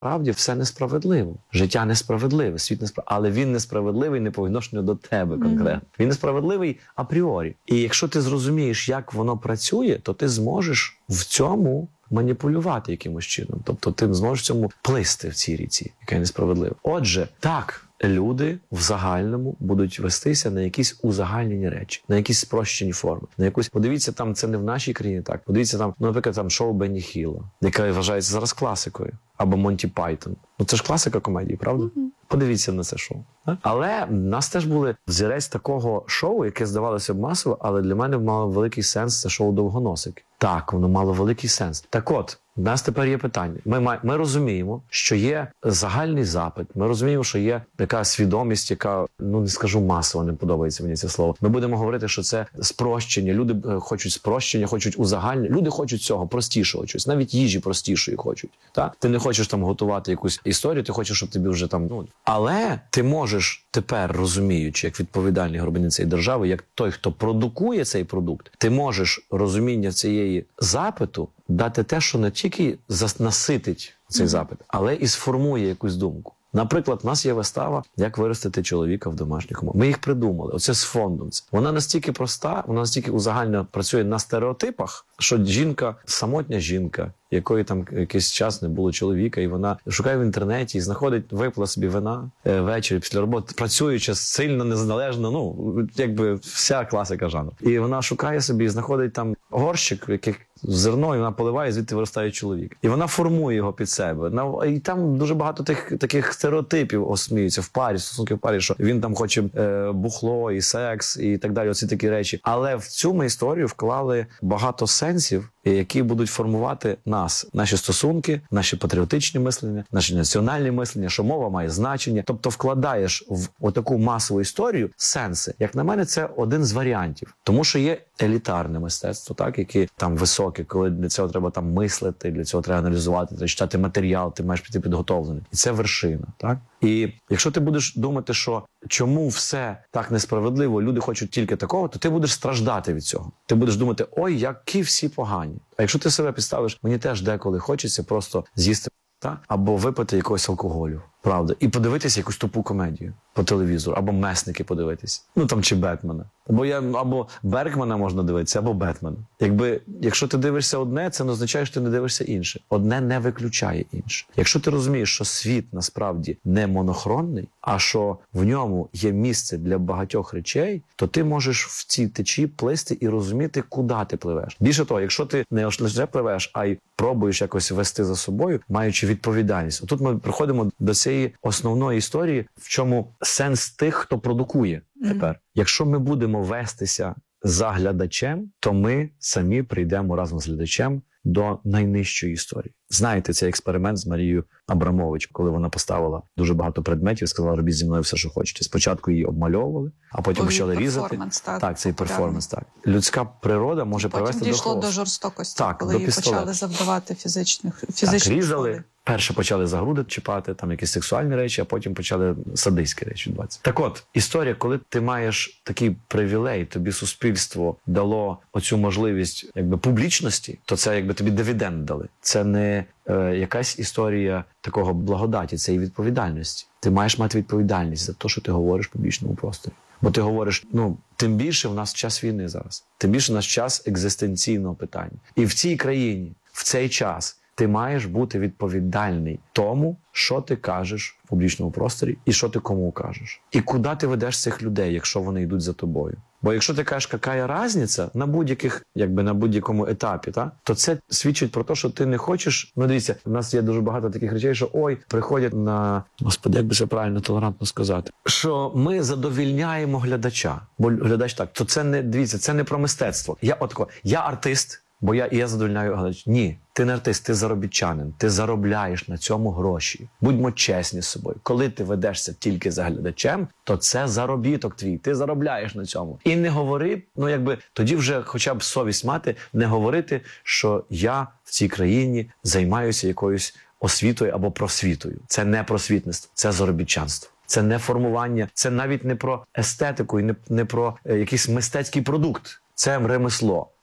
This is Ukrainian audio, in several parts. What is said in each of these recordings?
Насправді все несправедливо. Життя несправедливе, світ несправедливий. Але він несправедливий не по відношенню до тебе конкретно. Він несправедливий апріорі. І якщо ти зрозумієш, як воно працює, то ти зможеш в цьому маніпулювати якимось чином. Тобто ти зможеш в цьому плисти в цій ріці, яка несправедлива. Отже, так, люди в загальному будуть вестися на якісь узагальнені речі, на якісь спрощені форми, на якусь, подивіться, там це не в нашій країні так. Подивіться там, ну, наприклад, там шоу Бенні Хілла, яке вважається зараз класикою, або Монті Пайтон. Ну це ж класика комедії, правда? Подивіться на це шоу. Так? Але в нас теж були взірець такого шоу, яке здавалося б масово, але для мене мало великий сенс це шоу «Довгоносики». Так, воно мало великий сенс. Так от, у нас тепер є питання. Ми розуміємо, що є загальний запит. Ми розуміємо, що є така свідомість, яка, ну не скажу масово, не подобається мені це слово. Ми будемо говорити, що це спрощення. Люди хочуть спрощення, хочуть узагальнення. Люди хочуть цього, простішого чогось. Навіть їжі простішої хочуть. Так? Ти не хочеш там готувати якусь історію, ти хочеш, щоб тобі вже там... Ну. Але ти можеш тепер, розуміючи, як відповідальний громадянин цієї держави, як той, хто продукує цей продукт, ти можеш розуміння цієї запиту дати те, що не тільки наситить цей запит, але і сформує якусь думку. Наприклад, у нас є вистава «Як виростити чоловіка в домашніх умовах». Ми їх придумали. Оце з фондом. Вона настільки проста, вона настільки узагально працює на стереотипах, що жінка, самотня жінка, якої там якийсь час не було чоловіка, і вона шукає в інтернеті і знаходить, випила собі вина ввечері після роботи, працюючи сильно, незалежно, ну, якби вся класика жанру. І вона шукає собі і знаходить там горщик, який зерно, і вона поливає, звідти виростає чоловік. І вона формує його під себе. І там дуже багато таких стереотипів осміються в парі, стосунки в парі, що він там хоче бухло і секс і так далі, оці такі речі. Але в цю ми історію вклали багато сенсів, які будуть формувати нас, наші стосунки, наші патріотичні мислення, наші національні мислення, що мова має значення. Тобто вкладаєш в отаку масову історію сенси. Як на мене, це один з варіантів. Тому що є елітарне мистецтво, так, яке там високе, коли для цього треба там мислити, для цього треба аналізувати, треба читати матеріал, ти маєш піти підготовлений. І це вершина, так? І якщо ти будеш думати, що чому все так несправедливо, люди хочуть тільки такого, то ти будеш страждати від цього. Ти будеш думати, ой, які всі погані. А якщо ти себе підставиш, мені теж деколи хочеться просто з'їсти або випити якогось алкоголю, правда, і подивитися якусь тупу комедію по телевізору, або Месники подивитись, ну там чи Бетмена. Або Бергмана можна дивитися, або Бетмена. Якщо ти дивишся одне, це не означає, що ти не дивишся інше. Одне не виключає інше. Якщо ти розумієш, що світ насправді не монохронний, а що в ньому є місце для багатьох речей, то ти можеш в цій течії плисти і розуміти, куди ти пливеш. Більше того, якщо ти не лише пливеш, а й пробуєш якось вести за собою, маючи відповідальність. Отут ми приходимо до цієї основної історії, в чому сенс тих, хто продукує тепер. Якщо ми будемо вестися за глядачем, то ми самі прийдемо разом з глядачем до найнижчої історії. Знаєте цей експеримент з Марією Абрамович, коли вона поставила дуже багато предметів і сказала, робіть зі мною все, що хочете. Спочатку її обмальовували, а потім почали різати. Так, цей перформанс, так. Людська природа може привести до дійшло до жорстокості, так, коли до їй почали завдавати фізичних різали. шкоди. Перше почали за груди чіпати, там якісь сексуальні речі, а потім почали садистські речі відбуватися. Так от, історія, коли ти маєш такий привілей, тобі суспільство дало оцю можливість якби публічності, то це якби тобі дивіденд дали. Це не якась історія такого благодаті, це і відповідальності. Ти маєш мати відповідальність за те, що ти говориш в публічному просторі. Бо ти говориш, тим більше в нас час війни зараз. Тим більше в нас час екзистенційного питання. І в цій країні, в цей час, ти маєш бути відповідальний тому, що ти кажеш в публічному просторі і що ти кому кажеш. І куди ти ведеш цих людей, якщо вони йдуть за тобою. Бо якщо ти кажеш, яка різниця на будь-яких, на будь-якому етапі, то це свідчить про те, що ти не хочеш. Дивіться, в нас є дуже багато таких речей, що приходять на, Господи, як би це правильно, толерантно сказати, що ми задовільняємо глядача. Бо глядач то це не, дивіться, це не про мистецтво. Я артист, бо я задовольняю глядача. Ні, ти не артист, ти заробітчанин, ти заробляєш на цьому гроші. Будьмо чесні з собою. Коли ти ведешся тільки за глядачем, то це заробіток твій, ти заробляєш на цьому. І не говори, тоді вже хоча б совість мати, не говорити, що я в цій країні займаюся якоюсь освітою або просвітою. Це не просвітництво, це заробітчанство. Це не формування, це навіть не про естетику і не про якийсь мистецький продукт. Це ремесло.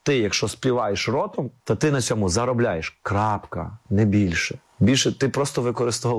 ти, якщо співаєш ротом, то ти на цьому заробляєш. Крапка, не більше. Більше ти просто використовуєш